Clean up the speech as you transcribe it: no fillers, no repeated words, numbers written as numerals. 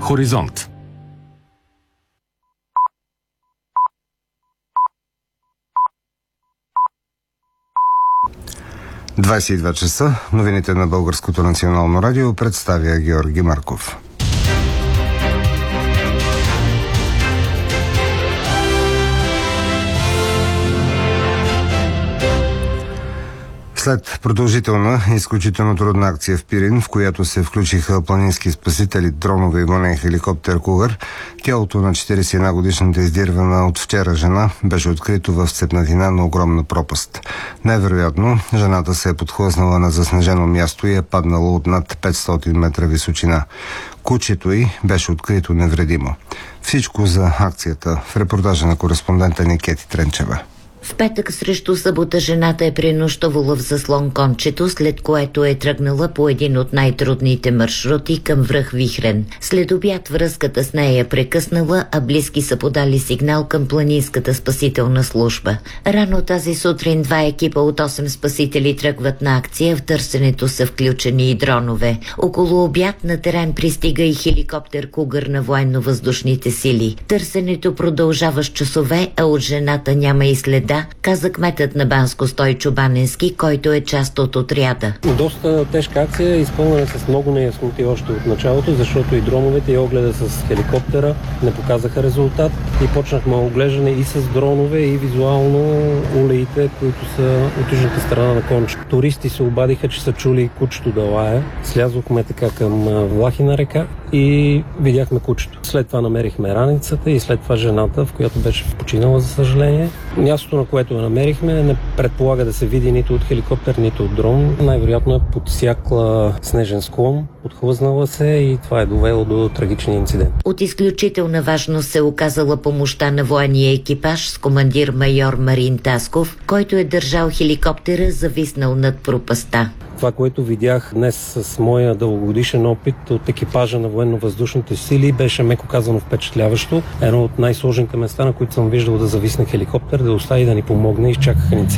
Хоризонт. – 22 часа. Новините на Българското национално радио представя Георги Марков. След продължителна и изключително трудна акция в Пирин, в която се включиха планински спасители, дронове и военен хеликоптер Кугър, тялото на 41-годишната издирвана от вчера жена беше открито в сцепнатина на огромна пропаст. Най-вероятно, жената се е подхлъзнала на заснежено място и е паднала от над 500 метра височина. Кучето й беше открито невредимо. Всичко за акцията в репортажа на кореспондента ни Кети Тренчева. В петък срещу събота жената е пренощувала в заслон Кончето, след което е тръгнала по един от най-трудните маршрути към връх Вихрен. След обяд връзката с нея е прекъснала, а близки са подали сигнал към планинската спасителна служба. Рано тази сутрин 2 екипа от 8 спасители тръгват на акция, в търсенето са включени и дронове. Около обяд на терен пристига и хеликоптер Кугър на военно-въздушните сили. Търсенето продължава с часове, а от жената няма и следа, каза кметът на Банско Стойчо Баненски, който е част от отряда. Доста тежка акция, изпълнена с много неясноти още от началото, защото и дроновете, и огледа с хеликоптера не показаха резултат. И почнахме оглеждане и с дронове, и визуално улеите, които са от южната страна на Конче. Туристи се обадиха, че са чули кучето да лае. Слязохме така към Влахина река и видяхме кучето. След това намерихме раницата и след това жената, в която беше починала, за съжаление. Мястото, на което я намерихме, не предполага да се види нито от хеликоптер, нито от дрон. Най-вероятно е подсякла снежен склон, подхлъзнала се и това е довело до трагичния инцидент. От изключителна важност се оказала помощта на военния екипаж с командир майор Марин Тасков, който е държал хеликоптера, зависнал над пропаста. Това, което видях днес с моя дългогодишен опит от екипажа на военно-въздушните сили, беше меко казано впечатляващо. Едно от най-сложните места, на които съм виждал да зависне хеликоптер, да остави да ни помогне, изчакаха ни